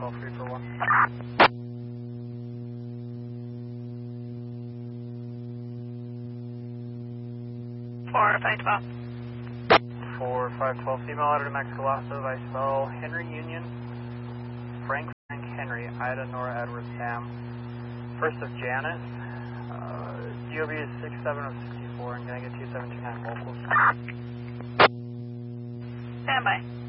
all free for 1. 4512. 4512, female out of Mexico, Lasso, I spell Henry Union, Frank Henry, Ida Nora Edward Sam. First of Janice, DOB is 67 of 64, and can I get 2729 locals? Stand by.